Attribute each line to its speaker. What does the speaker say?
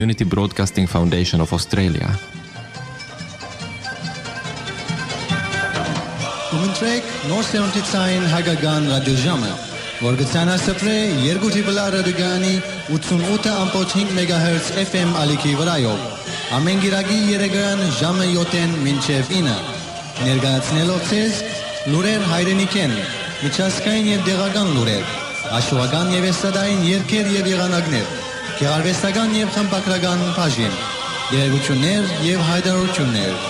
Speaker 1: Unity Broadcasting Foundation of Australia.
Speaker 2: Umentrek North 79 Hagagan Radio Jama. Որգցանա սպրե երկուտի բլա ռադիոգանի 88.5 MHz FM ալիքի վրայով։ Ամեն գիրագի երեգան ժամը 7-ին մինչև 9։ Ներկայացնելով ցեզ լուրեր հայրենիքեն, միջազգային եւ դեղական լուրեր, աշխուհական եւ էստադային երգեր եւ եղանակներ, գեղարվեստական եւ խմբագրական բաժին, երգություններ եւ հայտարարություններ։